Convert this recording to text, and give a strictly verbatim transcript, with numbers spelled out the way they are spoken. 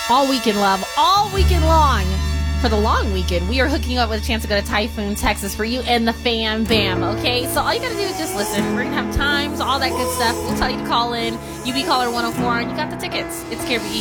All weekend, love. All weekend long. For the long weekend, we are hooking up with a chance to go to Typhoon, Texas for you and the fam bam, okay? So all you gotta do is just listen. We're gonna have times, all that good stuff. We'll tell you to call in. U B caller one oh four, and you got the tickets. It's K R B E.